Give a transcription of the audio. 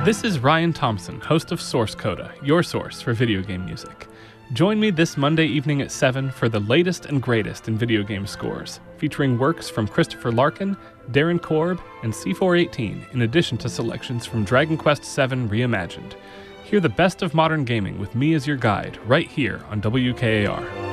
This is Ryan Thompson, host of Source Coda, your source for video game music. Join me this Monday evening at 7 for the latest and greatest in video game scores, featuring works from Christopher Larkin, Darren Korb, and C418, in addition to selections from Dragon Quest VII Reimagined. Hear the best of modern gaming with me as your guide, right here on WKAR.